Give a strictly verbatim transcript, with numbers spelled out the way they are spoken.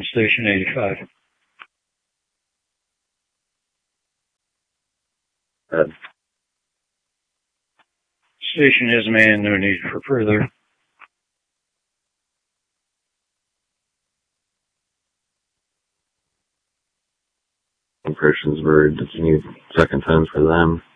station eighty-five. Ed. Station is manned, no need for further. Impressions were, any second times for them.